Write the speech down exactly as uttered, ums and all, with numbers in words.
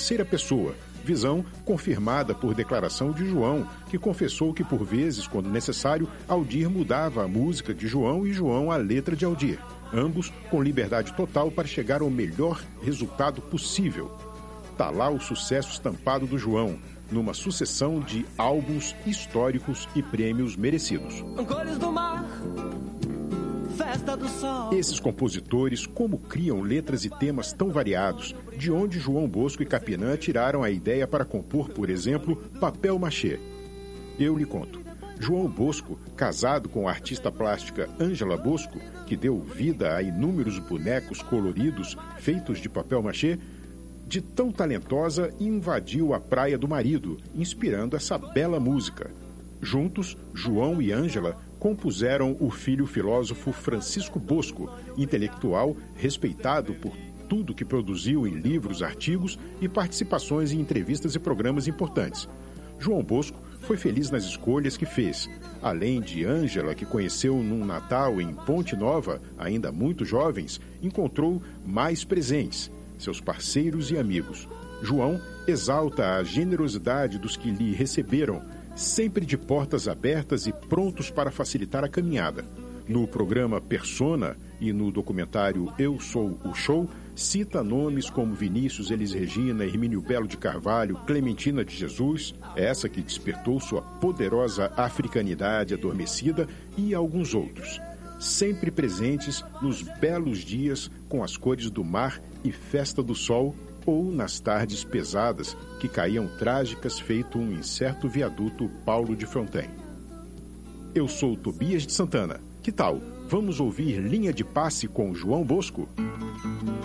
terceira pessoa, visão confirmada por declaração de João, que confessou que por vezes, quando necessário, Aldir mudava a música de João e João a letra de Aldir, ambos com liberdade total para chegar ao melhor resultado possível. Tá lá o sucesso estampado do João, numa sucessão de álbuns históricos e prêmios merecidos. Cores do mar, festa do sol. Esses compositores, como criam letras e temas tão variados? De onde João Bosco e Capinã tiraram a ideia para compor, por exemplo, Papel Machê? Eu lhe conto. João Bosco, casado com a artista plástica Ângela Bosco, que deu vida a inúmeros bonecos coloridos feitos de papel machê, de tão talentosa, invadiu a praia do marido, inspirando essa bela música. Juntos, João e Ângela compuseram o filho filósofo Francisco Bosco, intelectual respeitado por tudo que produziu em livros, artigos e participações em entrevistas e programas importantes. João Bosco foi feliz nas escolhas que fez. Além de Ângela, que conheceu num Natal em Ponte Nova, ainda muito jovens, encontrou mais presentes, seus parceiros e amigos. João exalta a generosidade dos que lhe receberam, sempre de portas abertas e prontos para facilitar a caminhada. No programa Persona e no documentário Eu Sou o Show, cita nomes como Vinícius Elis Regina, Hermínio Belo de Carvalho, Clementina de Jesus, essa que despertou sua poderosa africanidade adormecida, e alguns outros, sempre presentes nos belos dias com as cores do mar e festa do sol, ou nas tardes pesadas que caíam trágicas feito um incerto viaduto Paulo de Fronten. Eu sou Tobias de Santana. Que tal? Vamos ouvir Linha de Passe com João Bosco?